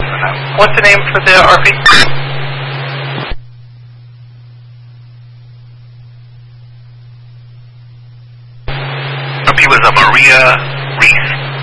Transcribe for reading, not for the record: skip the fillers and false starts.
What's the name for the RP? RP was a Maria Reese.